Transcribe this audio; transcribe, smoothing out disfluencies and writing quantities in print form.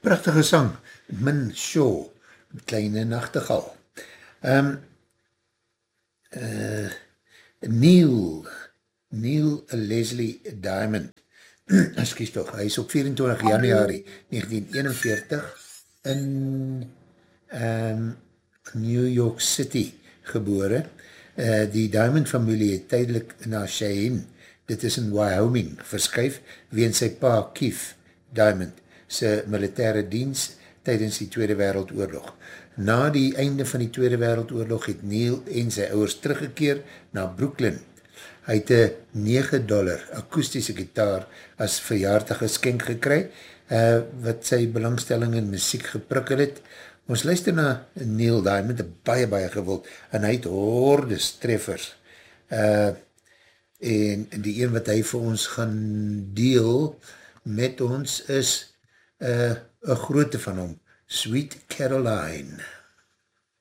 prachtige sang, Min Shaw, Kleine Nachtegaal. Neil Leslie Diamond, excuse toch, hy is op 24 januari 1941 in New York City gebore. Die Diamond familie het tydelik na Cheyenne, dit is in Wyoming, verskuif weens sy pa Keith Diamond sy militaire diens tydens die Tweede Wereldoorlog. Na die einde van die Tweede Wereldoorlog het Neil en sy ouers teruggekeer na Brooklyn. Hy het een $9 akoestiese gitaar as verjaardag geskenk gekry, wat sy belangstelling in muziek geprikkel het. Ons luister na Neil Diamond, baie gewild, en hy het hordes treffers. En die een wat hy vir ons gaan deel met ons is een groote van hom, Sweet Caroline.